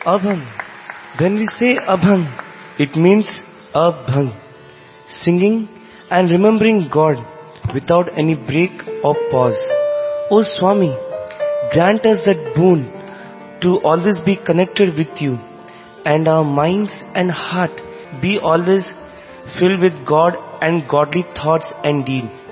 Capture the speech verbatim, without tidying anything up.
Abhang. When we say Abhang, it means Abhang. Singing and remembering God without any break or pause. O Swami, grant us that boon to always be connected with you and our minds and heart be always filled with God and godly thoughts and deeds.